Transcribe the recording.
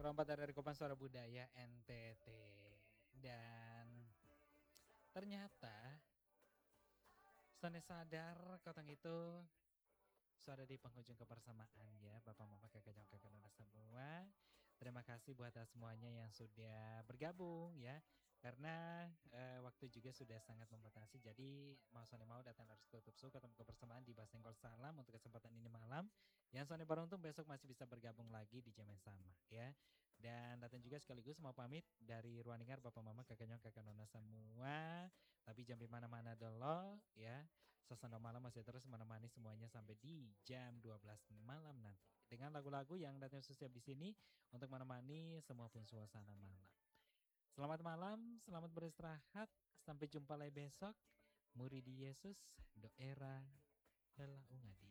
Perompak dari Kopan Suara Budaya NTT. Dan ternyata Sone sadar kotong itu sudah di penghujung kebersamaan ya Bapak Mama kakak kakak nona semua. Terima kasih buat semuanya yang sudah bergabung ya. Karena waktu juga sudah sangat membatasi. Jadi mau Sone mau datang harus tutup suka ketemu kebersamaan di Basenggol Salam untuk kesempatan ini malam. Yang Sone beruntung besok masih bisa bergabung lagi di jam yang sama ya. Dan datang juga sekaligus mau pamit dari Ruaningar Bapak Mama kakak nona semua. Tapi jam di mana-mana dulu ya. Sasana Malam masih terus menemani semuanya sampai di jam 12 malam nanti. Dengan lagu-lagu yang datang setiap di sini untuk menemani semua pun suasana malam. Selamat malam, selamat beristirahat. Sampai jumpa lagi besok. Murid Yesus, doera, hela ungadi.